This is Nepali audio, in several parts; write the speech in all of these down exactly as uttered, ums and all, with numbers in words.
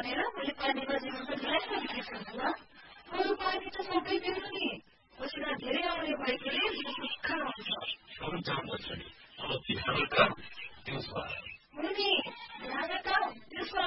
भनेर मैले पानीको जीवनको ल्याइसकेको छु ल अरू पानी त सबै दिनु नि पसिना धेरै आउने भएकोले सुक्खा हुन्छ हुन्छ हुन्छ नि अब तिहारको काम दिउँसो मुनि बिहान काम दिउँसो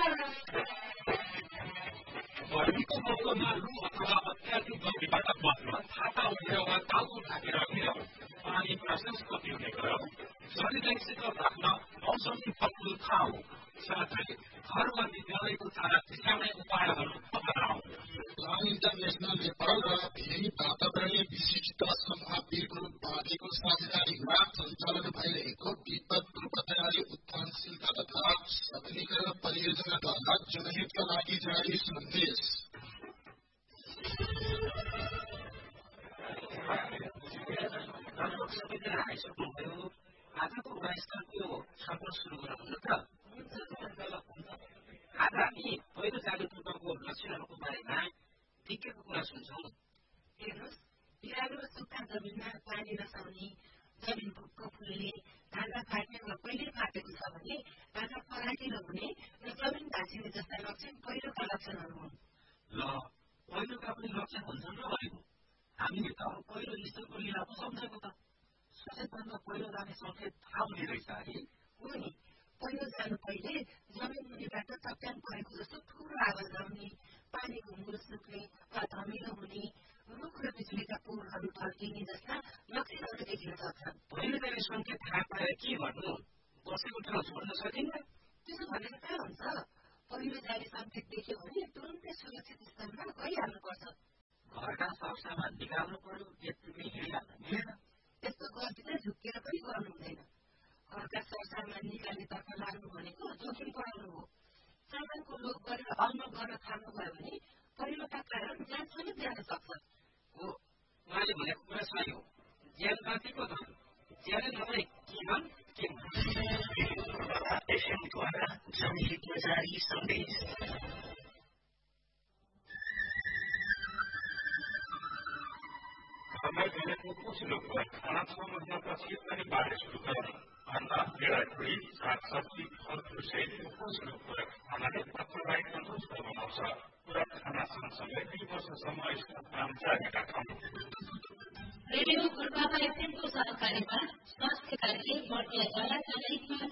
गर्मीको मौसममा लु अथवा अत्याधिक गर्मीबाट बच्न छाता ओढेर वा टाउको ढाकेर हिँड्नु पानी प्रशस्त पिउने गरौँ शरीरलाई शीतल राख्न मौसमी फलफुल खाऊ साथै घर वा विद्यालयको चारा चिसाउने उपायहरू अपनाऊ इन्टरनेशनल नेपाल र धेरै वातावरणीय विशिष्टता सम्भावितको पार्टीको साझेदारीमा सञ्चालन भइरहेको विपद पूर्व तयारी उत्थानशीलता तथा सबलीकरण परियोजनाद्वारा जनहितका लागि जारी सन्देश आजको वयस्कको छलफल सुरु गरौँ न त आज हामी पहिलो जागरूकताको लक्षणहरूको बारेमा विज्ञको कुरा सुन्छौँ हेर्नुहोस् बिरालो सुक्खा जमिनमा पानी नसाउने जमिन भुक्क फुल्ने ढाँडा फाट्ने वा पहिले फाटेको छ भने ढाँडा फराकिलो हुने र जमिन भाँचिने जस्ता लक्षण पहिलोका लक्षणहरू हुन् ल पहिलोका पनि लक्षण हुन्छन् र भनेको हामीले त पहिलो ईश्वरको लीला पो सम्झेको त सचेतनमा पहिलो जाने सङ्केत थाहा हुने रहेछ है हो नि पहिलो जानु पहिले जमिन मुनिबाट चट्याङ परेको जस्तो ठुलो आवाज आउने पानीको मुर सुक्ने वा धमिलो हुने रुख र बिजुलीका पोलहरू ढल्किने जस्ता लक्षणहरू देखिन सक्छन् पहिलो जाने सङ्केत थाहा पाएर के गर्नु बसेको ठाउँ छोड्न सकिन्न त्यसो भनेर कहाँ हुन्छ पहिलो जाने सङ्केत देख्यो भने तुरुन्तै सुरक्षित स्थानमा गइहाल्नुपर्छ घरका सरसामान निकाल्नु पर्यो त्यतिकै हिँडिहाल्नु मिलेन त्यस्तो गल्ती झुक्केर पनि गर्नु हुँदैन घरका सरसामान निकाल्नेतर्फ लाग्नु भनेको जोखिम पढाउनु हो सामानको लोभ गरेर अल्मल गर्न थाल्नुभयो भने पहिलोका कारण ज्यान समेत जान सक्छ हो उहाँले भनेको कुरा सही हो ज्यान बाँचेको धन ज्यानै नभए के भन् के एफएमद्वारा जनहितमा जारी सन्देश समय गरेको पोसिलो कुरा खाना छ महिनापछि पनि बाँड्ने सुरु गर्ने अन्डा गेडाखुडी सागसब्जी फलफुल सहित पोसिलो कुरा खानाले पत्रलाई तन्दुरुस्त बनाउँछ पुरा खाना सँगसँगै दुई वर्षसम्म यसको काम जारी राखौँ रेडियो पूर्वामा एफएमको सहकारीमा स्वास्थ्य कार्य बढ्ने जला